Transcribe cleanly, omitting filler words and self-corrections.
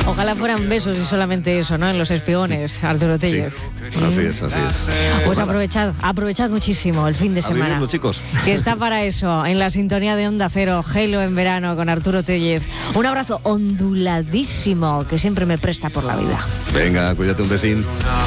Ojalá fueran besos y solamente eso, ¿no? En Los Espiones, Arturo Tellez. Sí, así es, así es. Pues aprovechad muchísimo el fin de semana. A vivirlo, chicos. Que está para eso, en la sintonía de Onda Cero, Gelo en verano con Arturo Tellez. Un abrazo onduladísimo que siempre me presta por la vida. Venga, cuídate, un besín.